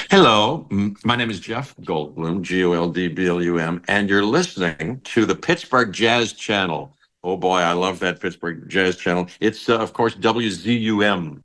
Hello, my name is Jeff Goldblum, Goldblum, and you're listening to the Pittsburgh Jazz Channel. Oh boy, I love that Pittsburgh Jazz Channel. It's, of course, WZUM